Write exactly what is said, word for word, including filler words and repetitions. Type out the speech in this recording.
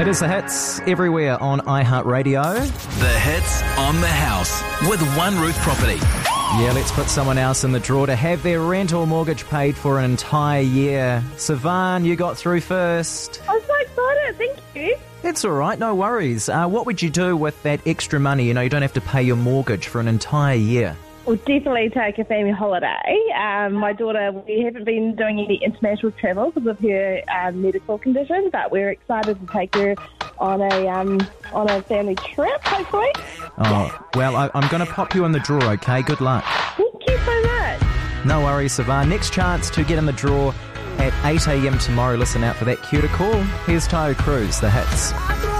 It is The Hits everywhere on iHeartRadio. The Hits on the House with One Roof Property. Yeah, let's put someone else in the draw to have their rent or mortgage paid for an entire year. Sivan, you got through first. I'm so excited, thank you. That's all right, no worries. Uh, what would you do with that extra money? You know, you don't have to pay your mortgage for an entire year. We'll definitely take a family holiday. Um, my daughter, we haven't been doing any international travel because of her um, medical condition, but we're excited to take her on a um, on a family trip, hopefully. Oh, well, I, I'm going to pop you in the draw, okay? Good luck. Thank you so much. No worries, Sivan. Next chance to get in the draw at eight a.m. tomorrow. Listen out for that cue to call. Here's Tayo Cruz, The Hits.